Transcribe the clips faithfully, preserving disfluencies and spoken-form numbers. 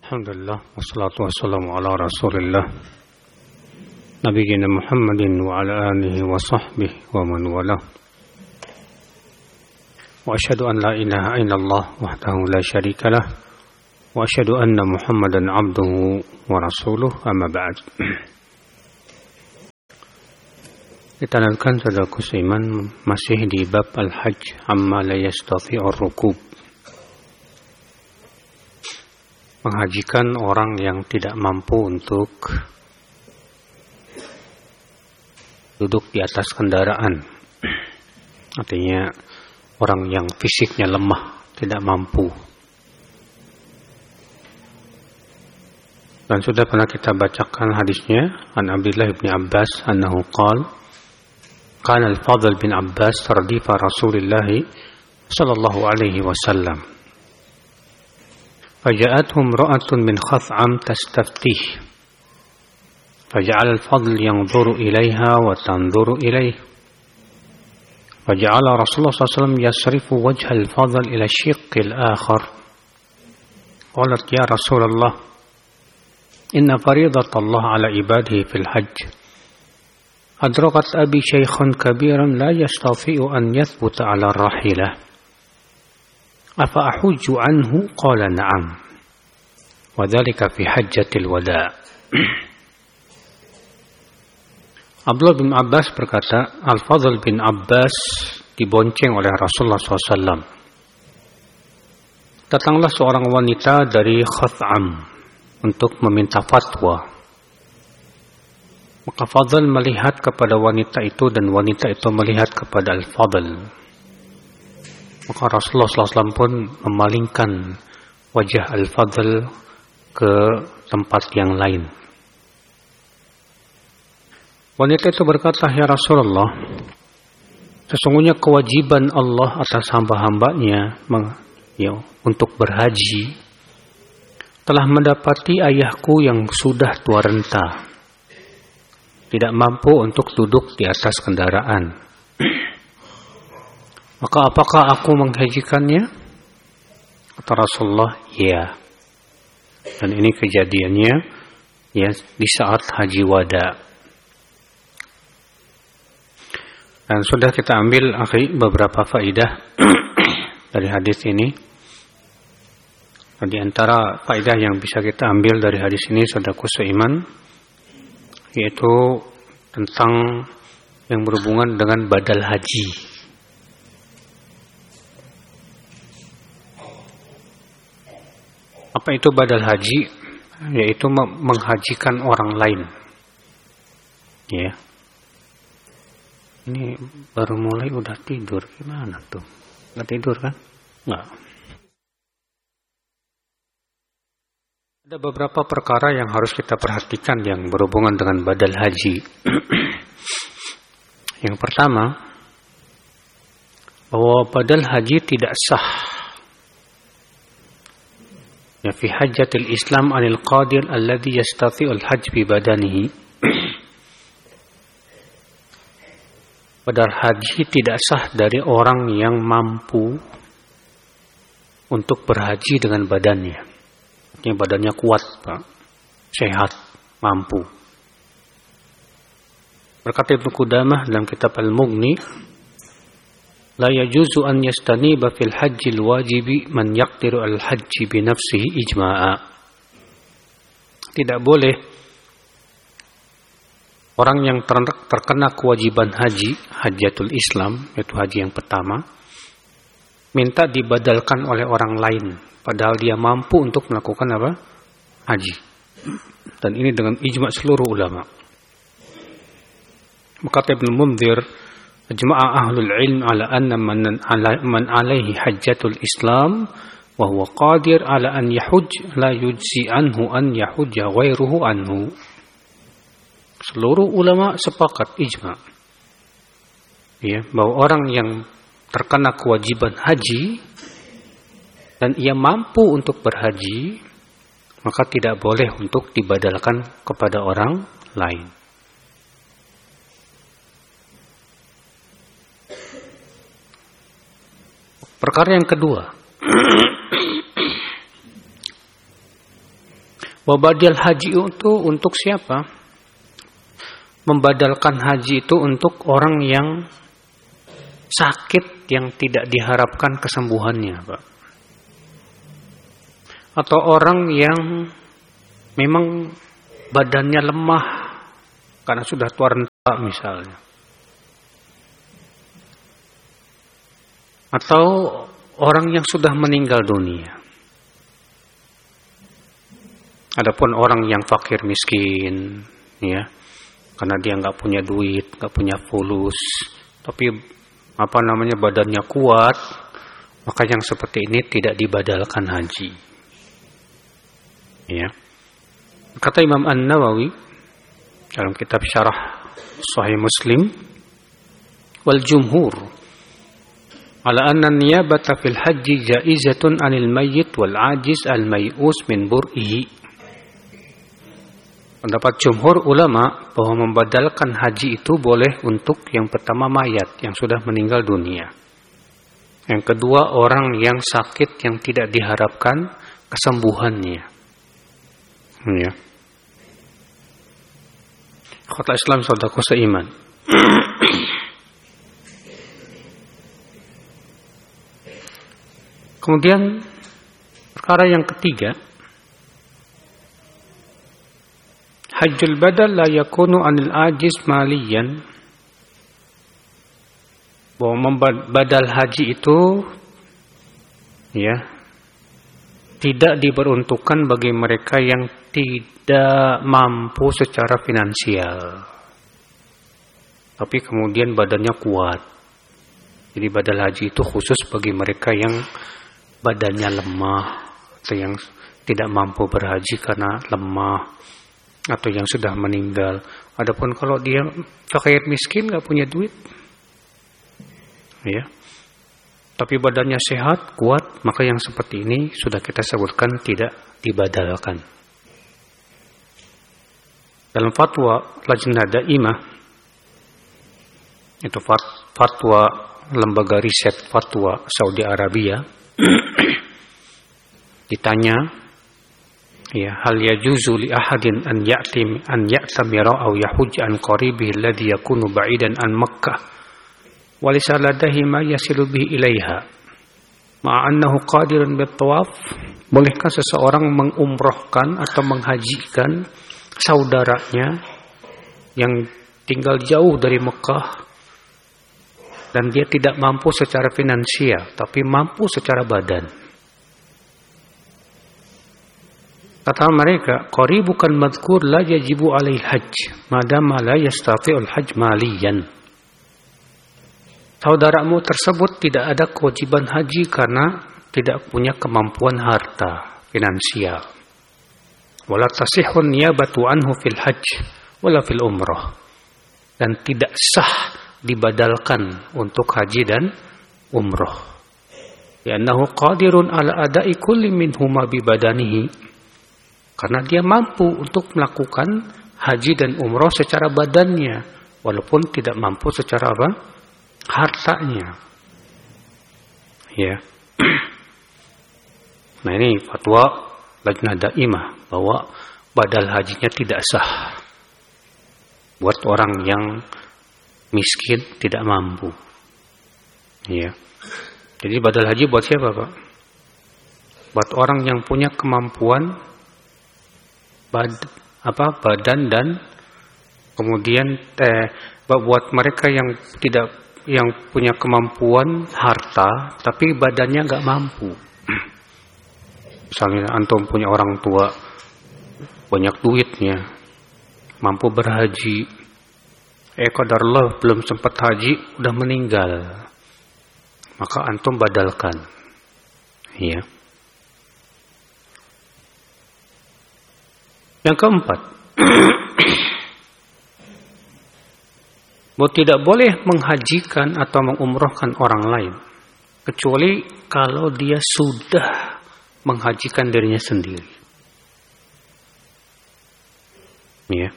Alhamdulillah wassalatu wassalamu ala Rasulillah nabiyina Muhammadin wa ala alihi wa sahbihi wa man walah. Wa asyhadu an la ilaha illallah wahdahu la syarikalah wa asyhadu anna Muhammadan abduhu wa rasuluh, amma ba'd. Kita lanjutkan saudaraku seiman masih di bab al-hajj amma la yastati'ur rukub. Menghajikan orang yang tidak mampu untuk duduk di atas kendaraan. Artinya orang yang fisiknya lemah, tidak mampu. Dan sudah pernah kita bacakan hadisnya an Abdullah bin Abbas annahu qala qala al-Fadl bin Abbas radifa Rasulillah sallallahu alaihi wasallam فجاءتهم امرأة من خثعم تستفتيه فجعل الفضل ينظر إليها وتنظر إليه فجعل رسول الله صلى الله عليه وسلم يصرف وجه الفضل إلى الشق الآخر قالت يا رسول الله إن فريضة الله على عباده في الحج أدركت أبي شيخ كبيرا لا يستطيع أن يثبت على الراحلة أفأحج عنه قال نعم وذلك في حجة الوداع. Abdullah bin Abbas berkata, Al-Fadl bin Abbas dibonceng oleh Rasulullah shallallahu alaihi wasallam. Datanglah seorang wanita dari Khath'am untuk meminta fatwa. Maka Fadl melihat kepada wanita itu dan wanita itu melihat kepada Al-Fadl. Maka Rasulullah shallallahu alaihi wasallam pun memalingkan wajah Al-Fadl ke tempat yang lain. Wanita itu berkata, ya Rasulullah, sesungguhnya kewajiban Allah atas hamba-hambanya ya, untuk berhaji telah mendapati ayahku yang sudah tua renta, tidak mampu untuk duduk di atas kendaraan. Maka apakah aku menghajikannya? Kata Rasulullah, ya. Dan ini kejadiannya ya di saat haji wada. Dan sudah kita ambil akhi beberapa faidah dari hadis ini. Di antara faidah yang bisa kita ambil dari hadis ini saudaraku seiman, yaitu tentang yang berhubungan dengan badal haji. Apa itu badal haji? Yaitu menghajikan orang lain. Ya. Ini baru mulai udah tidur. Gimana tuh? Nggak tidur kan? Nggak. Ada beberapa perkara yang harus kita perhatikan yang berhubungan dengan badal haji. Yang pertama, bahwa badal haji tidak sah. Ya fi hajjatil Islam anil qadir alladhi yastati'ul hajj bi badanihi. Badal haji tidak sah dari orang yang mampu untuk berhaji dengan badannya. Artinya badannya kuat, Pak. Sehat, mampu. Berkata Ibnu Qudamah dalam kitab Al-Mughni, la yajuzu an yastaniba fil hajjil wajibi man yaqdiru al hajji bi nafsihi ijma'a. Tidak boleh orang yang terkena kewajiban haji, hajjatul Islam, yaitu haji yang pertama, minta dibadalkan oleh orang lain, padahal dia mampu untuk melakukan apa? Haji. Dan ini dengan ijma' seluruh ulama. Maka Ibnu Munzir, ajma'a ahlul ilm ala anna man, ala, man alaihi hajjatul Islam wa huwa qadir ala an yahuj la yujzi anhu an yahujja ghairuhu anhu. Seluruh ulama sepakat ijma' ya, bahwa orang yang terkena kewajiban haji dan ia mampu untuk berhaji, maka tidak boleh untuk dibadalkan kepada orang lain. Perkara yang kedua, Wabadal haji itu untuk siapa? Membadalkan haji itu untuk orang yang sakit yang tidak diharapkan kesembuhannya, Pak. Atau orang yang memang badannya lemah karena sudah tua renta misalnya. Atau orang yang sudah meninggal dunia. Adapun orang yang fakir miskin, ya, karena dia nggak punya duit, nggak punya fulus, tapi apa namanya badannya kuat, maka yang seperti ini tidak dibadalkan haji. Ya, kata Imam An-Nawawi dalam kitab Syarah Sahih Muslim, wal jumhur ala anna niyabata fil haji jaizatun anil mayyit wal ajiz al may'us min bur'ihi. Pendapat jumhur ulama bahwa membadalkan haji itu boleh untuk yang pertama mayat yang sudah meninggal dunia. Yang kedua orang yang sakit yang tidak diharapkan kesembuhannya. Ya. Kata Islam saudaraku seiman. Kemudian perkara yang ketiga, hajjul badal la yakunu anil ajiz maliyan. Bahwa membadal haji itu ya tidak diperuntukkan bagi mereka yang tidak mampu secara finansial, tapi kemudian badannya kuat. Jadi badal haji itu khusus bagi mereka yang badannya lemah atau yang tidak mampu berhaji karena lemah atau yang sudah meninggal. Adapun kalau dia fakir miskin, nggak punya duit, ya, tapi badannya sehat, kuat, maka yang seperti ini sudah kita sebutkan tidak dibadalkan. Dalam fatwa Lajnah Daimah, itu fatwa lembaga riset fatwa Saudi Arabia, ditanya, ya, hal yajuzu li ahadin an ya'tim an ya'tamira aw yahuj an qaribihi alladhi yakunu ba'idan an Makkah wa laysa ladaihi ma yasilu bihi ilaiha ma'a annahu qadirun bit-tawaf. Bolehkah seseorang mengumrohkan atau menghajikan saudaranya yang tinggal jauh dari Mekah dan dia tidak mampu secara finansial tapi mampu secara badan? Kata mereka, qari bukan madhkur la yajibu alaihi hajj madama la yastati'ul hajj maliyan. Saudaramu tersebut tidak ada kewajiban haji karena tidak punya kemampuan harta finansial. Wala tasihun niyabatu anhu fil hajj wala fil umrah. Dan tidak sah dibadalkan untuk haji dan umrah. Li'annahu qadirun ala ada'i kulli minhuma bi badanihi. Karena dia mampu untuk melakukan haji dan umrah secara badannya, walaupun tidak mampu secara apa? Hartanya. Ya. Nah ini fatwa Lajnah Daimah bahwa badal hajinya tidak sah buat orang yang miskin tidak mampu. Ya. Jadi badal haji buat siapa, Pak? Buat orang yang punya kemampuan Bad, apa badan dan kemudian eh, buat mereka yang tidak yang punya kemampuan harta tapi badannya nggak mampu. Misalnya antum punya orang tua banyak duitnya, mampu berhaji, eh qadarullah belum sempat haji udah meninggal, maka antum badalkan, ya. Yang keempat, bahwa tidak boleh menghajikan atau mengumrohkan orang lain kecuali kalau dia sudah menghajikan dirinya sendiri. Ya.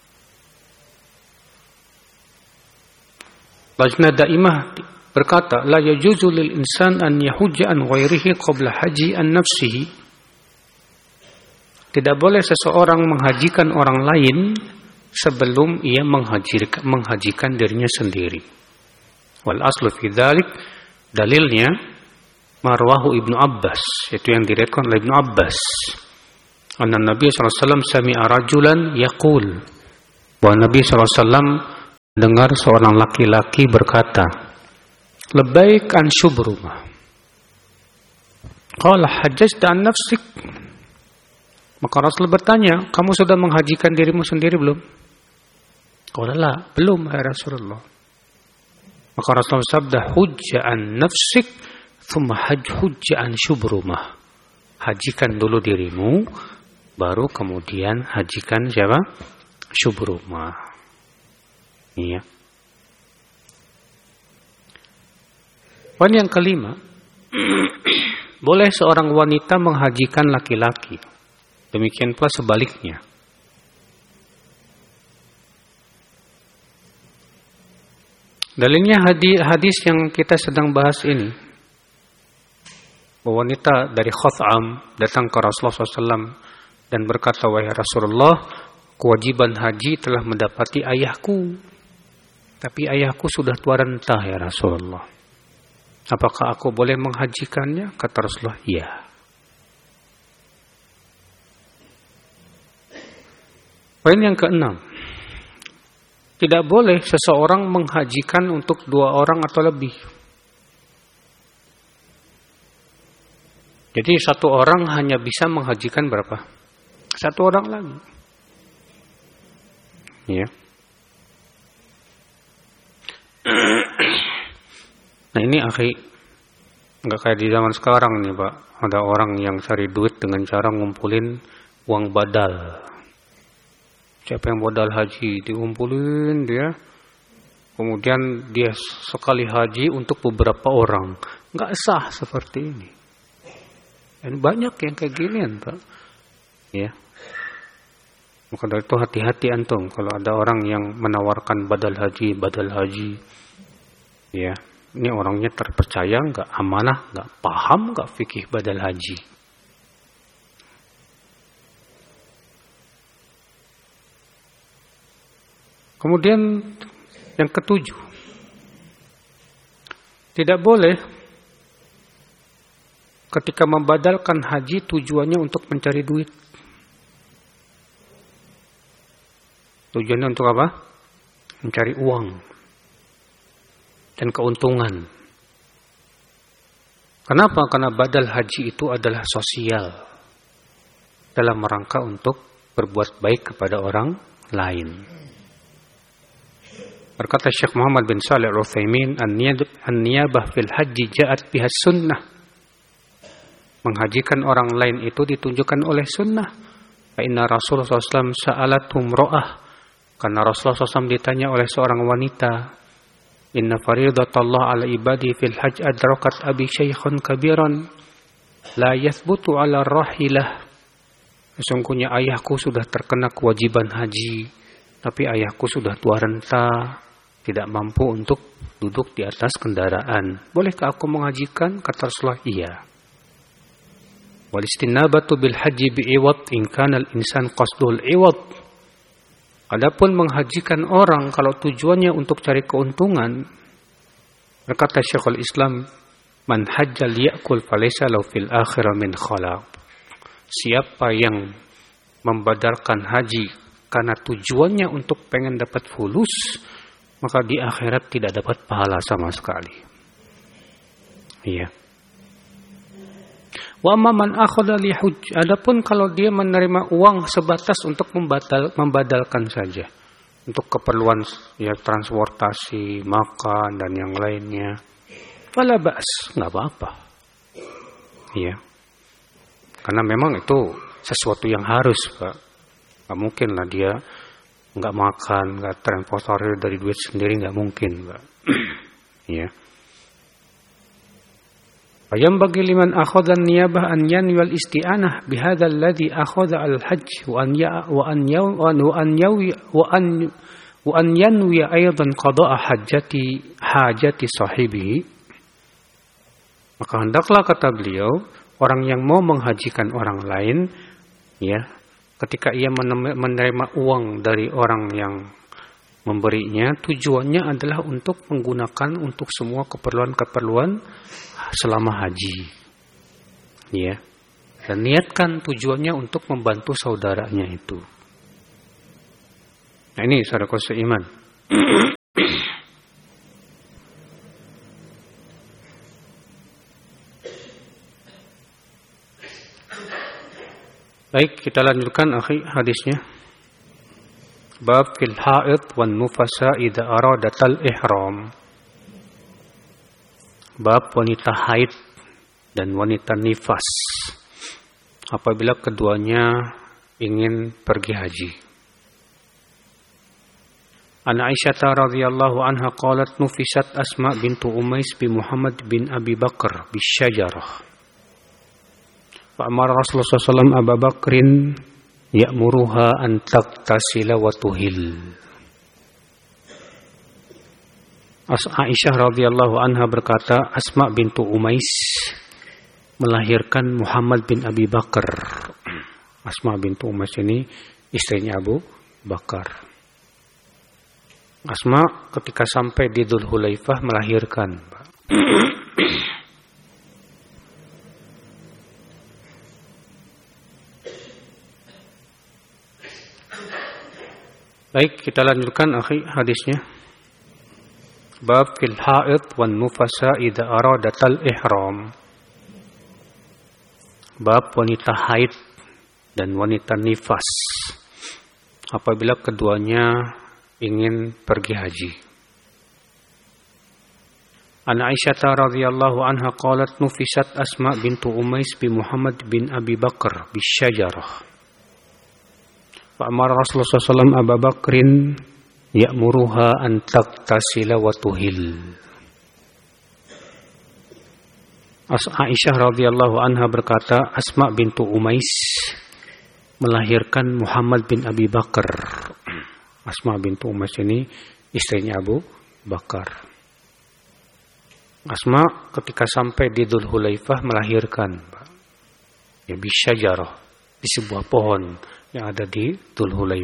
Lajnah Daimah berkata, la yajuzu lil insan an yahujja an ghairihi qabla haji an nafsihi. Tidak boleh seseorang menghajikan orang lain sebelum ia menghajikan, menghajikan dirinya sendiri. Wal aslu fi dzalik, dalilnya marwahu Ibnu Abbas, yaitu yang diriwayatkan oleh Ibnu Abbas. Anna Nabi sallallahu alaihi wasallam sami'a rajulan yaqul, bahwa Nabi sallallahu alaihi wasallam dengar seorang laki-laki berkata, labbaik an syubrumah. Qala hajjajta an nafsik. Maka Rasul bertanya, kamu sudah menghajikan dirimu sendiri belum? Qala la, belum ya Rasulullah. Maka Rasul sabda, hujja an nafsik thumma hujja an syubrumah. Hajikan dulu dirimu, baru kemudian hajikan siapa? Syubrumah. Iya. Poin yang kelima, boleh seorang wanita menghajikan laki-laki. Demikian pula sebaliknya. Dalilnya hadis, hadis yang kita sedang bahas ini. Wanita dari Khutham datang ke Rasulullah shallallahu alaihi wasallam dan berkata, wahai Rasulullah, kewajiban haji telah mendapati ayahku. Tapi ayahku sudah tua renta ya Rasulullah. Apakah aku boleh menghajikannya? Kata Rasulullah, iya. Poin yang keenam. Tidak boleh seseorang menghajikan untuk dua orang atau lebih. Jadi satu orang hanya bisa menghajikan berapa? Satu orang lagi. Ya. Nah ini akhi, nggak kayak di zaman sekarang nih Pak. Ada orang yang cari duit dengan cara ngumpulin uang badal. Siapa yang modal haji dikumpulin dia, kemudian dia sekali haji untuk beberapa orang. Nggak sah seperti ini. Dan banyak yang kayak ginian Pak. Ya. Maka dari itu hati-hati antum kalau ada orang yang menawarkan badal haji, badal haji. Ya, ini orangnya terpercaya, nggak amanah, nggak paham, nggak fikih badal haji. Kemudian yang ketujuh, tidak boleh ketika membadalkan haji tujuannya untuk mencari duit. Tujuannya untuk apa? Mencari uang dan keuntungan. Kenapa? Karena badal haji itu adalah sosial dalam rangka untuk berbuat baik kepada orang lain. Berkata Syekh Muhammad bin Shalih Al-Utsaimin, an-niyabah fil haji ja'at biha sunnah. Menghajikan orang lain itu ditunjukkan oleh sunnah. Fa inna Rasulullah shallallahu alaihi wasallam sa'alatum ra'ah. Karena Rasulullah shallallahu alaihi wasallam ditanya oleh seorang wanita, inna faridatallah ala ibadi fil hajj adrakat abi syaikhun kabiran la yathbutu ala rahilah. Sesungguhnya ayahku sudah terkena kewajiban haji, tapi ayahku sudah tua renta, tidak mampu untuk duduk di atas kendaraan. Bolehkah aku menghajikan? Kata Rasulullah, iya. Wal istinabatu bil haji bi'iwad in kana al insan qasdul iwad. Adapun menghajikan orang kalau tujuannya untuk cari keuntungan, berkata Syekhul Islam, man hajjal ya'kul falaysa lahu fil akhirah min khalaq. Siapa yang membadarkan haji karena tujuannya untuk pengen dapat fulus, maka di akhirat tidak dapat pahala sama sekali. Iya. Wa amma man akhadha li hujj. Adapun kalau dia menerima uang sebatas untuk membatal, membadalkan saja, untuk keperluan ya transportasi, makan dan yang lainnya, fala ba's, enggak apa-apa. Iya. Karena memang itu sesuatu yang harus, Pak. Enggak mungkin lah dia enggak makan, enggak transportasi dari duit sendiri, enggak mungkin, Pak. Iya. Ayam bagi liman akhadha niyabah an yanwi al isti'anah bihadzal ladzi akhadha al hajj wa an ya wa an yaw wa an yawi wa an wa an yanwi aidan qada'a hajati hajati sahibihi. Maka hendaklah, kata beliau, orang yang mau menghajikan orang lain, ya, ketika ia menerima uang dari orang yang memberinya, tujuannya adalah untuk menggunakan untuk semua keperluan-keperluan selama haji. Ya. Dan niatkan tujuannya untuk membantu saudaranya itu. Nah, ini saudara seiman. Baik, kita lanjutkan akhi hadisnya. Bab fil haid wan nufasa idza aradatal ihram. Bab wanita haid dan wanita nifas apabila keduanya ingin pergi haji. An Aisyah radhiyallahu anha qalat nufisat Asma bintu Umais bi Muhammad bin Abi Bakar bisyajarah. Fa'amar Rasulullah sallallahu alaihi wasallam Abu Bakrin ya'muruha an taqtasila wa tuhil. Aisyah radhiyallahu anha berkata, Asma bintu Umais melahirkan Muhammad bin Abi Bakar. Asma bintu Umais ini istrinya Abu Bakar. Asma ketika sampai di Dzul Hulaifah melahirkan. Baik, kita lanjutkan akhi hadisnya. Bab fil haid wan nufasa idza aradatal ihram. Bab wanita haid dan wanita nifas apabila keduanya ingin pergi haji. An Aisyah radhiyallahu anha qalat nufisat Asma bintu Umais bi Muhammad bin Abi Bakar bisyajarah. Fa'amar Rasulullah sallallahu alaihi wasallam Abu Bakrin ya'muruha an taqtasila wa tuhil. Aisyah radhiyallahu anha berkata, Asma bintu Umais melahirkan Muhammad bin Abi Bakar. Asma bintu Umais ini istrinya Abu Bakar. Asma ketika sampai di Dzul Hulaifah melahirkan. Ya bisyajarah, di sebuah pohon yang ada di Dzul Hulaifah.